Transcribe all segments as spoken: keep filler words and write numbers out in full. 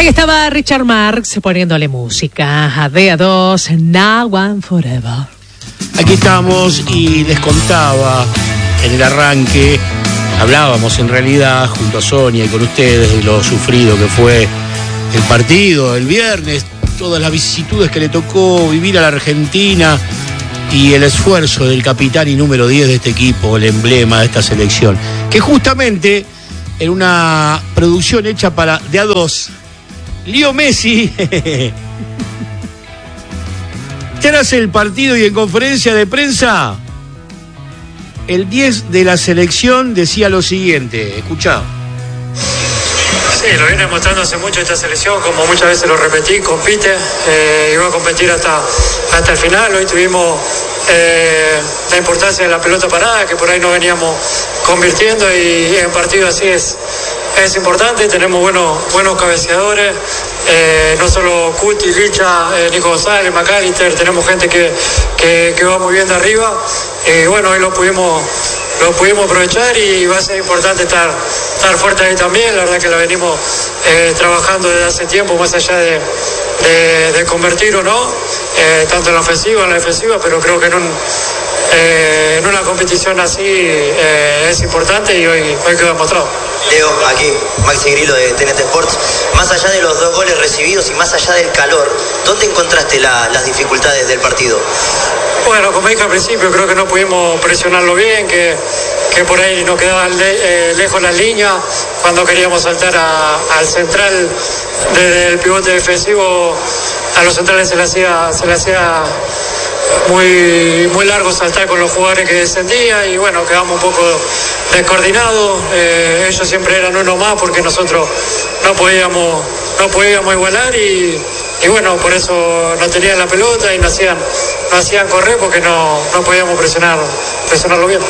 Ahí estaba Richard Marx poniéndole música a D A dos, Now and Forever. Aquí estamos y les contaba en el arranque, hablábamos en realidad junto a Sonia y con ustedes de lo sufrido que fue el partido el viernes, todas las vicisitudes que le tocó vivir a la Argentina y el esfuerzo del capitán y número diez de este equipo, el emblema de esta selección, que justamente en una producción hecha para D A dos, Leo Messi, tras el partido y en conferencia de prensa, el diez de la selección decía lo siguiente, escuchá. Sí, lo viene mostrando hace mucho esta selección, como muchas veces lo repetí, compite, eh, y va a competir hasta, hasta el final. Hoy tuvimos eh, la importancia de la pelota parada, que por ahí no veníamos convirtiendo, y en partido así es, es importante. Tenemos buenos, buenos cabeceadores, eh, no solo Cuti, Licha, eh, Nico González, McAllister, tenemos gente que, que, que va muy bien de arriba, y bueno, hoy lo pudimos... lo pudimos aprovechar y va a ser importante estar, estar fuerte ahí también. La verdad que la venimos eh, trabajando desde hace tiempo, más allá de, de, de convertir o no, eh, tanto en la ofensiva, en la defensiva, pero creo que en, un, eh, en una competición así eh, es importante y hoy, hoy quedó demostrado. Leo, aquí, Maxi Grillo de T N T Sports. Más allá de los dos goles recibidos y más allá del calor, ¿dónde encontraste la, las dificultades del partido? Bueno, como dije al principio, creo que no pudimos presionarlo bien, que, que por ahí nos quedaban le, eh, lejos las líneas. Cuando queríamos saltar a, al central desde el pivote defensivo, a los centrales se le hacía, se le hacía muy, muy largo saltar con los jugadores que descendían, y bueno, quedamos un poco descoordinados. Eh, ellos siempre eran uno más porque nosotros no podíamos, no podíamos igualar, y, y bueno, por eso no tenían la pelota y no hacían, no hacían correr porque no, no podíamos presionar, presionarlo bien.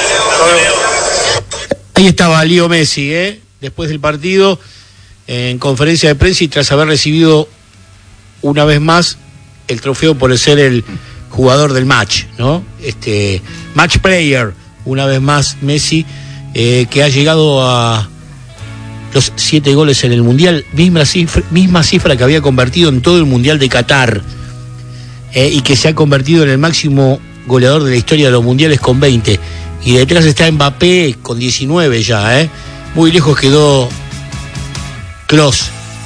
Ahí estaba Leo Messi, ¿eh? Después del partido, en conferencia de prensa y tras haber recibido una vez más el trofeo por ser el jugador del match, ¿no? Este match player, una vez más Messi, eh, que ha llegado a los siete goles en el Mundial, misma cifra, misma cifra que había convertido en todo el Mundial de Qatar, eh, y que se ha convertido en el máximo goleador de la historia de los Mundiales con veinte, y detrás está Mbappé con diecinueve ya, ¿eh? Muy lejos quedó Klose,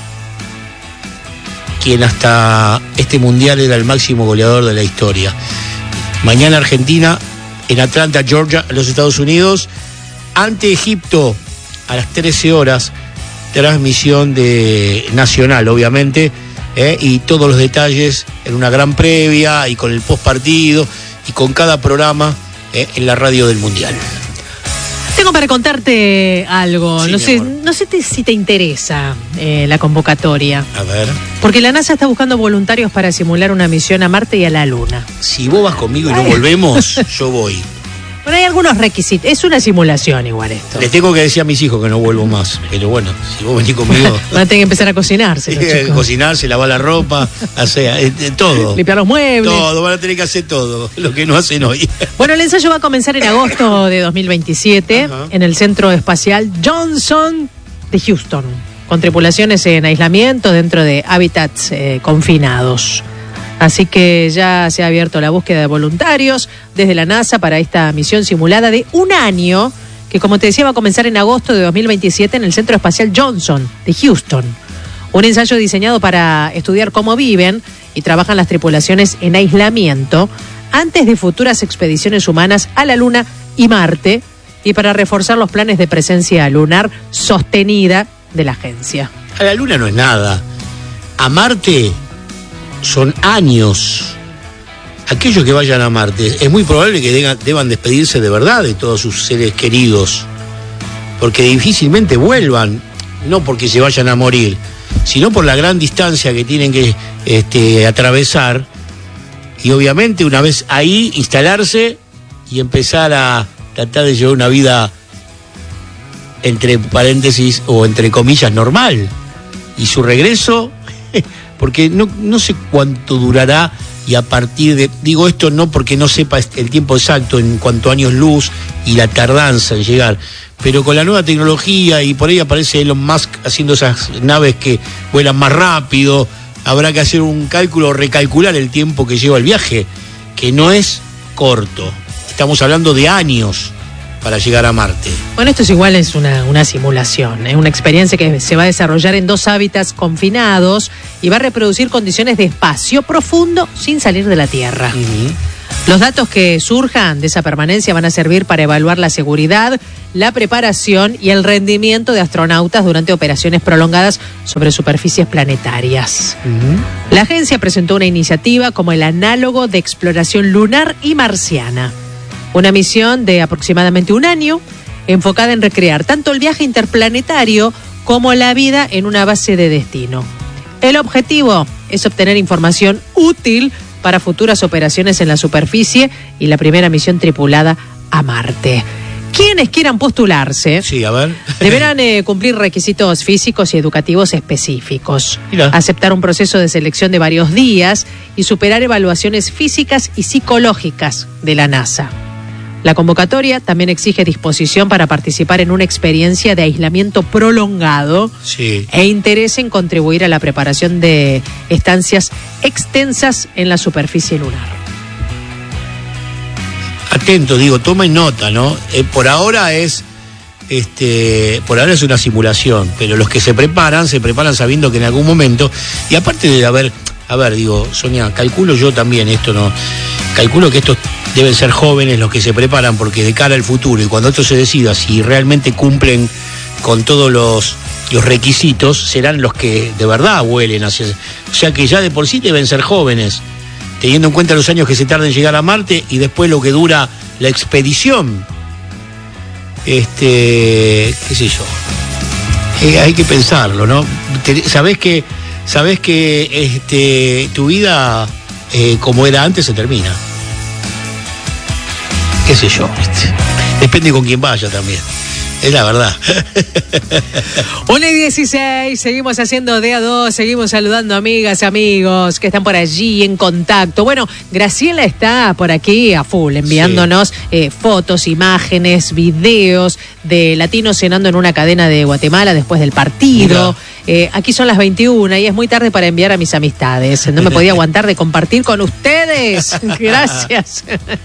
quien hasta este Mundial era el máximo goleador de la historia. Mañana Argentina en Atlanta, Georgia, en los Estados Unidos, ante Egipto a las trece horas, transmisión de nacional, obviamente, ¿eh? Y todos los detalles en una gran previa y con el post partido y con cada programa, ¿eh? En la radio del Mundial. Tengo para contarte algo, Sí, no sé, amor. no sé si te interesa eh, la convocatoria. A ver, Porque la NASA está buscando voluntarios para simular una misión a Marte y a la Luna. si vos vas conmigo y no volvemos, yo voy. Bueno, hay algunos requisitos. Es una simulación igual esto. Les tengo que decir a mis hijos que no vuelvo más, pero bueno, si vos venís conmigo... Van a tener que empezar a cocinarse los chicos. Cocinarse, lavar la ropa, hacer eh, eh, todo. Limpiar los muebles. Todo, van a tener que hacer todo, lo que no hacen hoy. Bueno, el ensayo va a comenzar en agosto de dos mil veintisiete. Ajá. En el Centro Espacial Johnson de Houston, con tripulaciones en aislamiento dentro de hábitats eh, confinados. Así que ya se ha abierto la búsqueda de voluntarios desde la NASA para esta misión simulada de un año, que como te decía va a comenzar en agosto de dos mil veintisiete en el Centro Espacial Johnson de Houston. Un ensayo diseñado para estudiar cómo viven y trabajan las tripulaciones en aislamiento antes de futuras expediciones humanas a la Luna y Marte, y para reforzar los planes de presencia lunar sostenida de la agencia. A la Luna no es nada. A Marte son años. Aquellos que vayan a Marte, es muy probable que deban, deban despedirse de verdad de todos sus seres queridos, porque difícilmente vuelvan, no porque se vayan a morir, sino por la gran distancia que tienen que este, atravesar, y obviamente una vez ahí instalarse y empezar a tratar de llevar una vida entre paréntesis o entre comillas normal, y su regreso porque no, no sé cuánto durará y a partir de, digo esto no porque no sepa el tiempo exacto en cuanto a años luz y la tardanza en llegar, pero con la nueva tecnología y por ahí aparece Elon Musk haciendo esas naves que vuelan más rápido, habrá que hacer un cálculo, recalcular el tiempo que lleva el viaje, que no es corto, estamos hablando de años para llegar a Marte. Bueno, esto es igual, es una, una simulación, es ¿eh? una experiencia que se va a desarrollar en dos hábitats confinados y va a reproducir condiciones de espacio profundo sin salir de la Tierra. Uh-huh. Los datos que surjan de esa permanencia van a servir para evaluar la seguridad, la preparación y el rendimiento de astronautas durante operaciones prolongadas sobre superficies planetarias. Uh-huh. La agencia presentó una iniciativa como el análogo de exploración lunar y marciana. Una misión de aproximadamente un año, enfocada en recrear tanto el viaje interplanetario como la vida en una base de destino. El objetivo es obtener información útil para futuras operaciones en la superficie y la primera misión tripulada a Marte. Quienes quieran postularse, sí, a ver. deberán eh, cumplir requisitos físicos y educativos específicos, Mira. aceptar un proceso de selección de varios días y superar evaluaciones físicas y psicológicas de la NASA. La convocatoria también exige disposición para participar en una experiencia de aislamiento prolongado sí. e interés en contribuir a la preparación de estancias extensas en la superficie lunar. Atento, digo, tomen nota, ¿no? Eh, por ahora es, este, por ahora es una simulación, pero los que se preparan, se preparan sabiendo que en algún momento, y aparte de haber, a ver, digo, Sonia, calculo yo también esto, ¿no? Calculo que estos deben ser jóvenes los que se preparan, porque de cara al futuro y cuando esto se decida, si realmente cumplen con todos los, los requisitos, serán los que de verdad vuelen hacia... O sea que ya de por sí deben ser jóvenes, teniendo en cuenta los años que se tarda en llegar a Marte y después lo que dura la expedición. Este, qué sé yo. Eh, hay que pensarlo, ¿no? Te, sabés que, sabés que este, tu vida, eh, como era antes, se termina. Qué sé yo, ¿viste? Depende con quién vaya también. Es la verdad. una y dieciséis, seguimos haciendo D A dos, seguimos saludando amigas, amigos que están por allí en contacto. Bueno, Graciela está por aquí a full, enviándonos sí. eh, fotos, imágenes, videos de latinos cenando en una cadena de Guatemala después del partido. Eh, aquí son las veintiuna y es muy tarde para enviar a mis amistades. No me podía aguantar de compartir con ustedes. Gracias.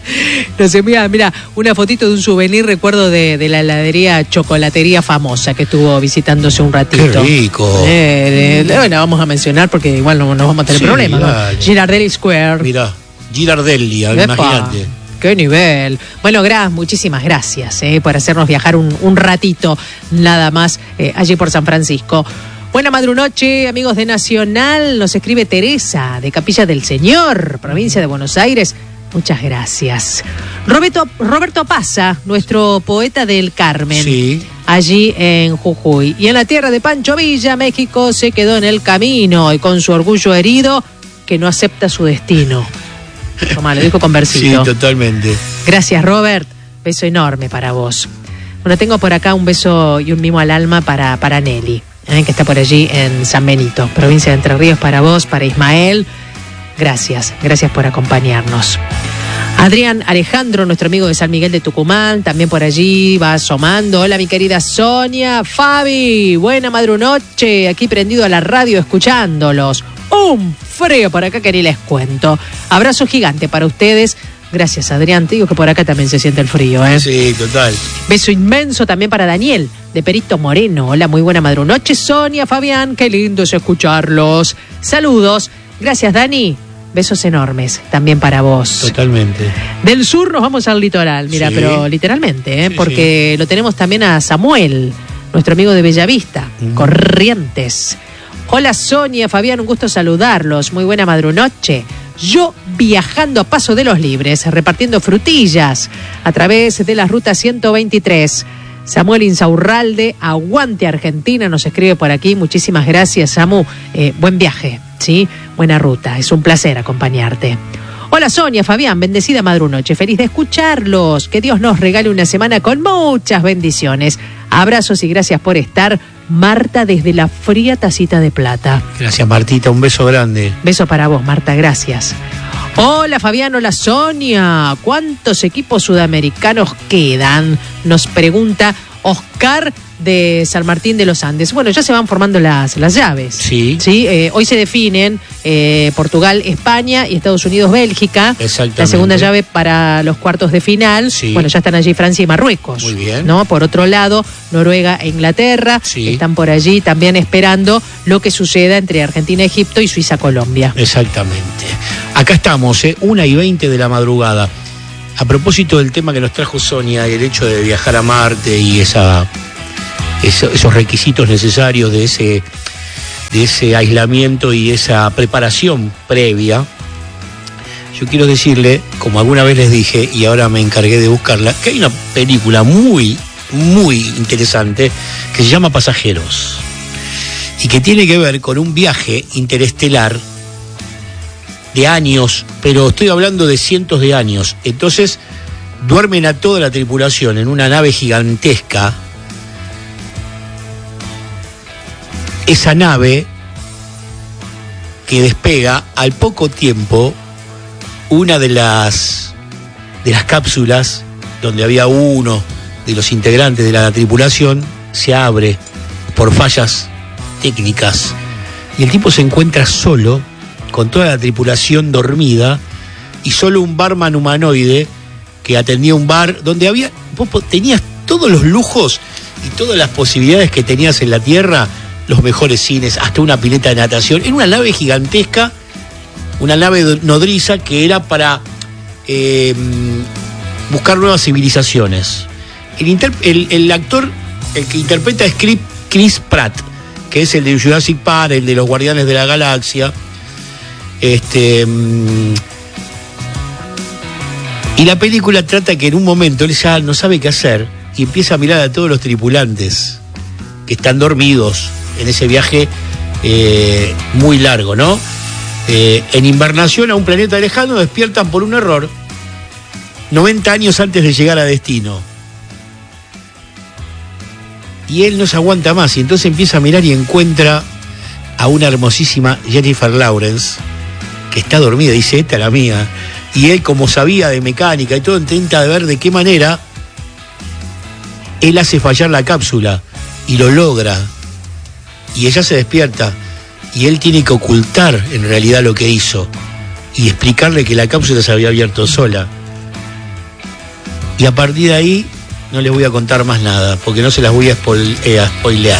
Nos envía, mira, una fotito de un souvenir, recuerdo de, de la heladería chocolatería famosa que estuvo visitándose un ratito. Qué rico. Eh, de, bueno, vamos a mencionar porque igual no nos vamos a tener sí, problemas, ¿no? Girardelli Square. Mirá, Girardelli, imagínate. ¡Qué nivel! Bueno, Gras, muchísimas gracias eh, por hacernos viajar un, un ratito nada más eh, allí por San Francisco. Buena madrunoche, amigos de Nacional. Nos escribe Teresa, de Capilla del Señor, provincia de Buenos Aires. Muchas gracias. Roberto, Roberto Pasa, nuestro poeta del Carmen, sí. allí en Jujuy. Y en la tierra de Pancho Villa, México, se quedó en el camino y con su orgullo herido, que no acepta su destino. Tomá, lo dijo con versito. Sí, totalmente. Gracias, Robert. Beso enorme para vos. Bueno, tengo por acá un beso y un mimo al alma para, para Nelly, ¿eh? que está por allí en San Benito, provincia de Entre Ríos, para vos, para Ismael. Gracias, gracias por acompañarnos. Adrián Alejandro, nuestro amigo de San Miguel de Tucumán, también por allí va asomando. Hola, mi querida Sonia. Fabi, buena madrunoche, aquí prendido a la radio escuchándolos. Un frío por acá que ni les cuento. Abrazo gigante para ustedes. Gracias, Adrián. Te digo que por acá también se siente el frío, ¿eh? Sí, total. Beso inmenso también para Daniel, de Perito Moreno. Hola, muy buena madrunoche, Sonia, Fabián. Qué lindo es escucharlos. Saludos. Gracias, Dani. Besos enormes también para vos. Totalmente. Del sur nos vamos al litoral, mira, sí. pero literalmente, ¿eh? Sí, porque sí. lo tenemos también a Samuel, nuestro amigo de Bellavista, uh-huh. Corrientes. Hola, Sonia, Fabián, un gusto saludarlos. Muy buena madrunoche. Yo viajando a Paso de los Libres, repartiendo frutillas a través de la ruta ciento veintitrés. Samuel Insaurralde, aguante Argentina, nos escribe por aquí. Muchísimas gracias, Samu. Eh, buen viaje, ¿sí? Buena ruta, es un placer acompañarte. Hola, Sonia, Fabián, bendecida madrunoche. Feliz de escucharlos. Que Dios nos regale una semana con muchas bendiciones. Abrazos y gracias por estar. Marta desde la fría Tacita de Plata. Gracias, Martita, un beso grande. Beso para vos, Marta, gracias. Hola, Fabián, hola, Sonia. ¿Cuántos equipos sudamericanos quedan? Nos pregunta Oscar de San Martín de los Andes. Bueno, ya se van formando las, las llaves. Sí. ¿Sí? Eh, hoy se definen eh, Portugal, España y Estados Unidos, Bélgica. Exactamente. La segunda llave para los cuartos de final. Sí. Bueno, ya están allí Francia y Marruecos. Muy bien. ¿No? Por otro lado, Noruega e Inglaterra. Sí. Están por allí también esperando lo que suceda entre Argentina, Egipto y Suiza, Colombia. Exactamente. Acá estamos, ¿eh? una y veinte de la madrugada. A propósito del tema que nos trajo Sonia, el hecho de viajar a Marte y esa, eso, esos requisitos necesarios de ese, de ese aislamiento y esa preparación previa, yo quiero decirle, como alguna vez les dije, y ahora me encargué de buscarla, que hay una película muy, muy interesante que se llama Pasajeros y que tiene que ver con un viaje interestelar de años, pero estoy hablando de cientos de años. Entonces duermen a toda la tripulación en una nave gigantesca. Esa nave que despega, al poco tiempo, una de las de las cápsulas donde había uno de los integrantes de la tripulación se abre por fallas técnicas y el tipo se encuentra solo con toda la tripulación dormida y solo un barman humanoide que atendía un bar donde había, vos tenías todos los lujos y todas las posibilidades que tenías en la Tierra, los mejores cines, hasta una pileta de natación, en una nave gigantesca, una nave nodriza que era para eh, buscar nuevas civilizaciones. El, inter, el, el actor, el que interpreta es Chris Pratt, que es el de Jurassic Park, el de los Guardianes de la Galaxia. Este, y la película trata que en un momento él ya no sabe qué hacer y empieza a mirar a todos los tripulantes que están dormidos en ese viaje eh, muy largo, ¿no? Eh, en invernación a un planeta lejano despiertan por un error noventa años antes de llegar a destino. Y él no se aguanta más y entonces empieza a mirar y encuentra a una hermosísima Jennifer Lawrence que está dormida, dice, esta es la mía. Y él, como sabía de mecánica y todo, intenta ver de qué manera él hace fallar la cápsula y lo logra. Y ella se despierta y él tiene que ocultar en realidad lo que hizo y explicarle que la cápsula se había abierto sola. Y a partir de ahí no les voy a contar más nada porque no se las voy a, spoil- eh, a spoilear.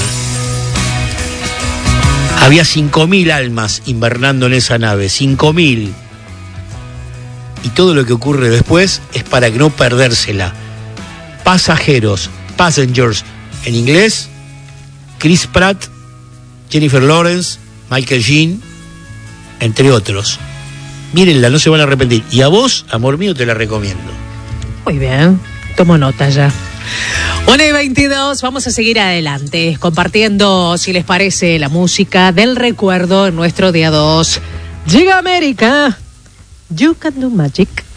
Había cinco mil almas invernando en esa nave, cinco mil. Y todo lo que ocurre después es para no perdérsela. Pasajeros, Passengers en inglés, Chris Pratt, Jennifer Lawrence, Michael Sheen, entre otros. Mírenla, no se van a arrepentir. Y a vos, amor mío, te la recomiendo. Muy bien, tomo nota ya. una y veintidós, vamos a seguir adelante, compartiendo, si les parece, la música del recuerdo en nuestro día dos. Llega América, You Can Do Magic.